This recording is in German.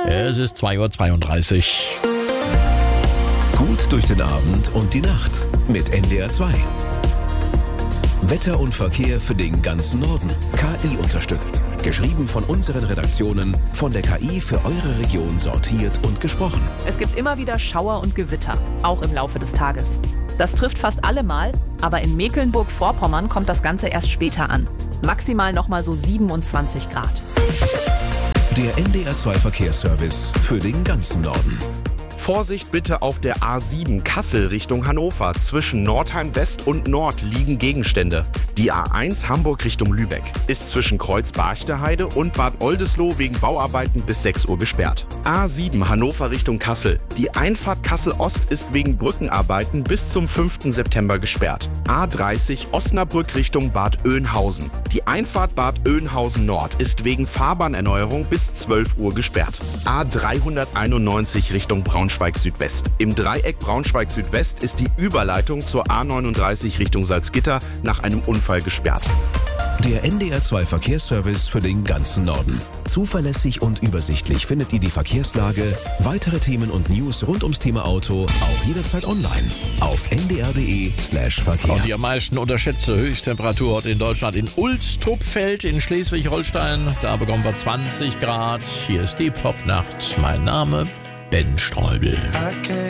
Es ist 2:32 Uhr. Gut durch den Abend und die Nacht mit NDR 2. Wetter und Verkehr für den ganzen Norden. KI unterstützt. Geschrieben von unseren Redaktionen, von der KI für eure Region sortiert und gesprochen. Es gibt immer wieder Schauer und Gewitter, auch im Laufe des Tages. Das trifft fast alle mal, aber in Mecklenburg-Vorpommern kommt das Ganze erst später an. Maximal nochmal so 27 Grad. Der NDR 2 Verkehrsservice für den ganzen Norden. Vorsicht bitte auf der A7 Kassel Richtung Hannover. Zwischen Nordheim West und Nord liegen Gegenstände. Die A1 Hamburg Richtung Lübeck ist zwischen Kreuz-Barchteheide und Bad Oldesloe wegen Bauarbeiten bis 6 Uhr gesperrt. A7 Hannover Richtung Kassel. Die Einfahrt Kassel Ost ist wegen Brückenarbeiten bis zum 5. September gesperrt. A30 Osnabrück Richtung Bad Oeynhausen. Die Einfahrt Bad Oeynhausen Nord ist wegen Fahrbahnerneuerung bis 12 Uhr gesperrt. A391 Richtung Braunschweig Südwest. Im Dreieck Braunschweig Südwest ist die Überleitung zur A39 Richtung Salzgitter nach einem Unfall gesperrt. Der NDR 2 Verkehrsservice für den ganzen Norden. Zuverlässig und übersichtlich findet ihr die Verkehrslage, weitere Themen und News rund ums Thema Auto auch jederzeit online auf ndr.de/Verkehr. Und die am meisten unterschätzte Höchsttemperatur heute in Deutschland in Ulstrup-Feld in Schleswig-Holstein. Da bekommen wir 20 Grad. Hier ist die Popnacht. Mein Name Ben Streubel.